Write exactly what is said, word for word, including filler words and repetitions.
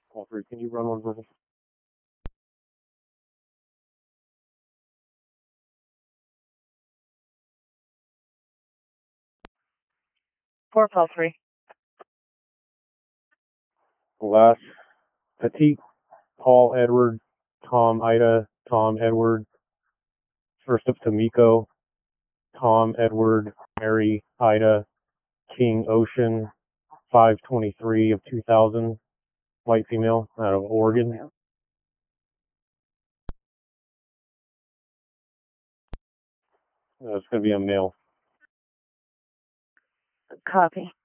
All three, can you run one verbal? Four, Paul three. Last, Petit, Paul, Edward, Tom, Ida, Tom, Edward. First up, Tamiko, Tom, Edward, Mary, Ida, King, Ocean, five twenty-three of two thousand, white female, out of Oregon. Uh, it's going to be a male. Copy.